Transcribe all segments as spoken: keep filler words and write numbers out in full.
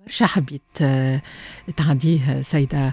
برشا حبيت تعديه سيدة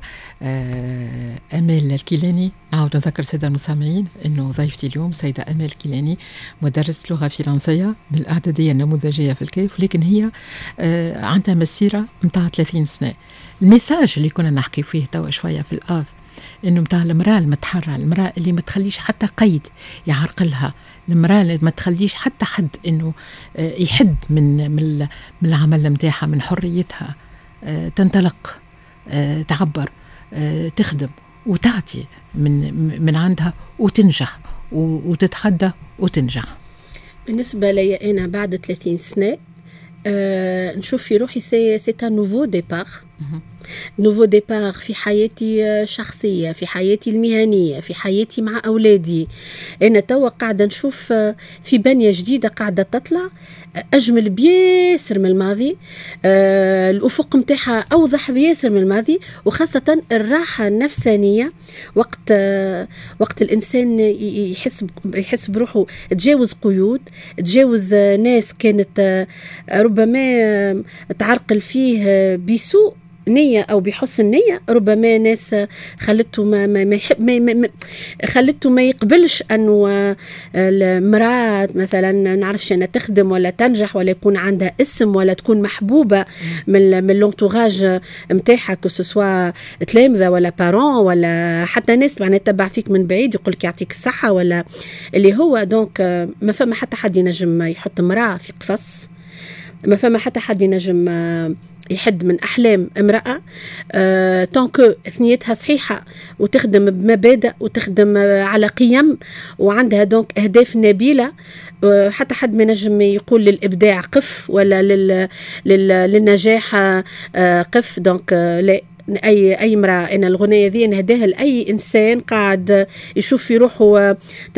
أمال الكيلاني. نعاود نذكر سيدة المستمعين أنه ضيفتي اليوم سيدة أمال الكيلاني، مدرس لغة فرنسية بالإعدادية النموذجية في الكيف، ولكن هي عندها مسيرة متاع ثلاثين سنة. الميساج اللي كنا نحكي فيه توا شوية في الآف أنه متاع المرأة المتحرة، المرأة اللي ما تخليش حتى قيد يعرقلها، المرأة اللي ما تخليش حتى حد إنه يحد من من من العمل متاعها، من حريتها، تنطلق، تعبر، تخدم وتعطي من من عندها وتنجح وتتحدى وتنجح. بالنسبة لي أنا بعد ثلاثين سنة أه نشوف في روحي سي سي ان نوفو ديبار، نوفو ديبار في حياتي الشخصية، في حياتي المهنية، في حياتي مع أولادي. أنا توا قاعدة نشوف في بنية جديدة قاعدة تطلع أجمل بياسر من الماضي، أه الأفق متاعها أوضح بياسر من الماضي، وخاصة الراحة النفسانية وقت أه وقت الإنسان يحس يحس بروحه تجاوز قيود، تجاوز ناس كانت أه ربما أه تعرقل فيه بسوء نية أو بحسن نية، ربما ناس خلته ما ما ما, ما, ما خلته ما يقبلش أنه المرأة مثلا نعرفش أنها تخدم ولا تنجح ولا يكون عندها اسم ولا تكون محبوبة من من لونتوراج متاعها، كسوسوا تلامذة ولا بارون ولا حتى ناس معناها تتبع فيك من بعيد يقولك يعطيك الصحة ولا اللي هو. دونك ما فما حتى حد ينجم يحط امرأة في قفص، ما فما حتى حد ينجم يحد من أحلام امرأة أه تونكو ثنيتها صحيحة وتخدم بمبادئ وتخدم على قيم وعندها دونك أهداف نبيلة. أه حتى حد ما نجم يقول للإبداع قف ولا لل لل للنجاح أه قف. دونك أه لا، أي أي امرأة، أنا الغنية ذي نهداها لأي إنسان قاعد يشوف في روحه